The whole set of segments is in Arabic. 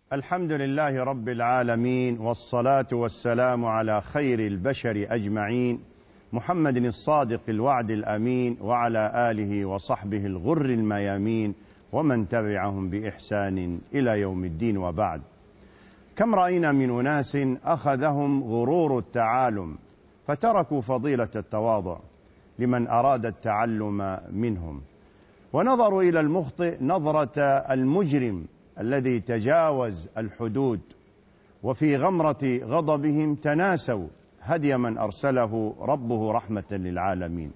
الحمد لله رب العالمين، والصلاة والسلام على خير البشر أجمعين، محمد الصادق الوعد الأمين، وعلى آله وصحبه الغر الميامين، ومن تبعهم بإحسان إلى يوم الدين. وبعد، كم رأينا من أناس أخذهم غرور التعالم فتركوا فضيلة التواضع لمن أراد التعلم منهم، ونظروا إلى المخطئ نظرة المجرم الذي تجاوز الحدود، وفي غمرة غضبهم تناسوا هدي من أرسله ربه رحمة للعالمين.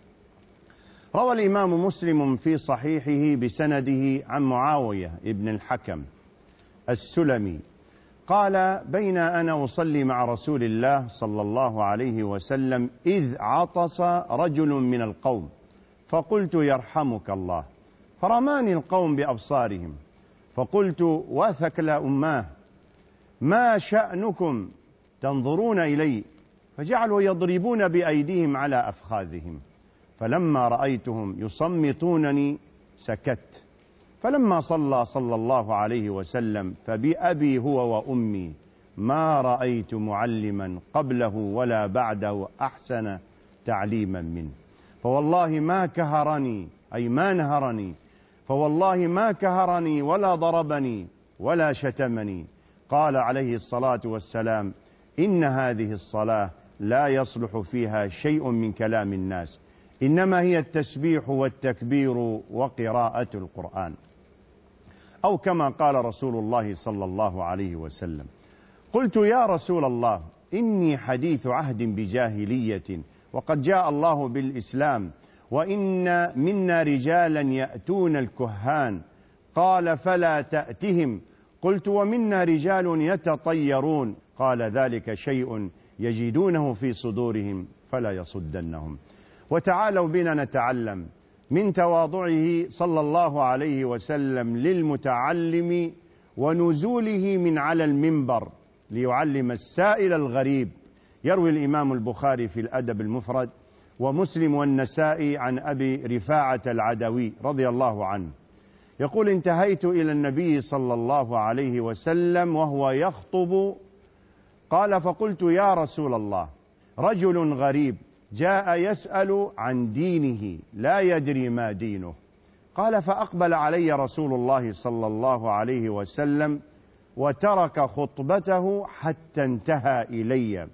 روى الإمام مسلم في صحيحه بسنده عن معاوية ابن الحكم السلمي قال: بين أنا أصلي مع رسول الله صلى الله عليه وسلم إذ عطس رجل من القوم، فقلت: يرحمك الله. فرماني القوم بأبصارهم، فقلت: وثكل أماه، ما شأنكم تنظرون إلي؟ فجعلوا يضربون بأيديهم على أفخاذهم، فلما رأيتهم يصمتونني سكت. فلما صلى الله عليه وسلم: فبأبي هو وأمي ما رأيت معلما قبله ولا بعده أحسن تعليما منه، فوالله ما كهرني، أي ما نهرني، فوالله ما كهرني ولا ضربني ولا شتمني. قال عليه الصلاة والسلام: إن هذه الصلاة لا يصلح فيها شيء من كلام الناس، إنما هي التسبيح والتكبير وقراءة القرآن. أو كما قال رسول الله صلى الله عليه وسلم: قلت: يا رسول الله، إني حديث عهد بجاهلية، وقد جاء الله بالإسلام، وإن منا رجالا يأتون الكهان. قال: فلا تأتهم. قلت: ومنا رجال يتطيرون. قال: ذلك شيء يجدونه في صدورهم فلا يصدنهم. وتعالوا بنا نتعلم من تواضعه صلى الله عليه وسلم للمتعلم، ونزوله من على المنبر ليعلم السائل الغريب. يروي الإمام البخاري في الأدب المفرد، ومسلم والنسائي عن أبي رفاعة العدوي رضي الله عنه يقول: انتهيت إلى النبي صلى الله عليه وسلم وهو يخطب، قال: فقلت: يا رسول الله، رجل غريب جاء يسأل عن دينه لا يدري ما دينه. قال: فأقبل علي رسول الله صلى الله عليه وسلم وترك خطبته حتى انتهى إلي،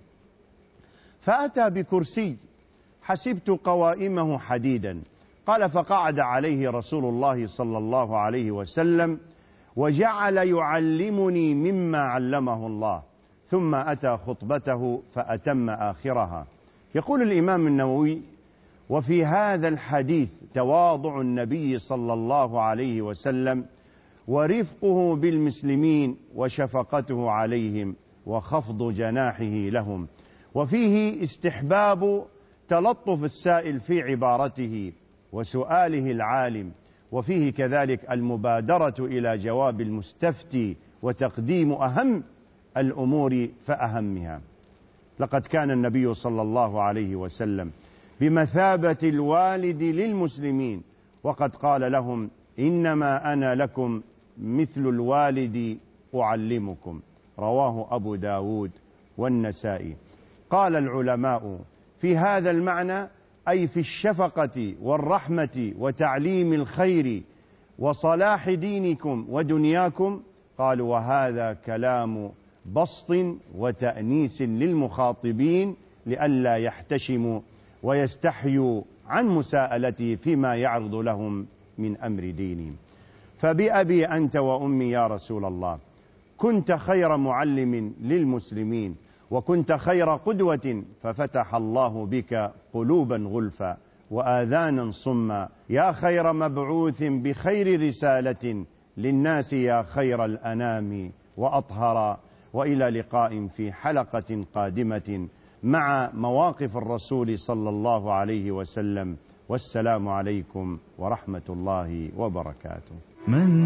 فأتى بكرسي حسبت قوائمه حديدا. قال: فقعد عليه رسول الله صلى الله عليه وسلم وجعل يعلمني مما علمه الله، ثم أتى خطبته فأتم آخرها. يقول الإمام النووي: وفي هذا الحديث تواضع النبي صلى الله عليه وسلم، ورفقه بالمسلمين، وشفقته عليهم، وخفض جناحه لهم. وفيه استحباب تلطف السائل في عبارته وسؤاله العالم، وفيه كذلك المبادرة إلى جواب المستفتي، وتقديم أهم الأمور فأهمها. لقد كان النبي صلى الله عليه وسلم بمثابة الوالد للمسلمين، وقد قال لهم: إنما أنا لكم مثل الوالد أعلمكم. رواه أبو داود والنسائي. قال العلماء في هذا المعنى، أي في الشفقة والرحمة وتعليم الخير وصلاح دينكم ودنياكم، قالوا: وهذا كلام بسط وتأنيس للمخاطبين لئلا يحتشموا ويستحيوا عن مساءلته فيما يعرض لهم من أمر دينهم. فبأبي أنت وأمي يا رسول الله، كنت خير معلم للمسلمين، وكنت خير قدوة، ففتح الله بك قلوبا غلفا وآذانا صما، يا خير مبعوث بخير رسالة للناس، يا خير الأنام وأطهرا. وإلى لقاء في حلقة قادمة مع مواقف الرسول صلى الله عليه وسلم، والسلام عليكم ورحمة الله وبركاته.